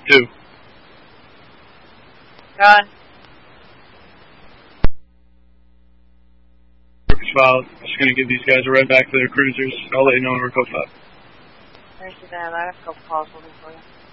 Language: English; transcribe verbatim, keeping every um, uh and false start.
Two. Gone. Workers filed. Just going to give these guys a ride back to their cruisers. I'll let you know when we're code five. There's the dial. I have a couple calls looking for you.